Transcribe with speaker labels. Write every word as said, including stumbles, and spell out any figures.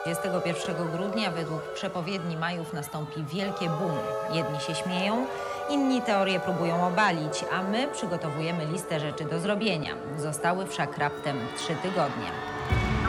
Speaker 1: dwudziestego pierwszego grudnia według przepowiedni Majów nastąpi wielkie boom. Jedni się śmieją, inni teorie próbują obalić, a my przygotowujemy listę rzeczy do zrobienia. Zostały wszak raptem trzy tygodnie.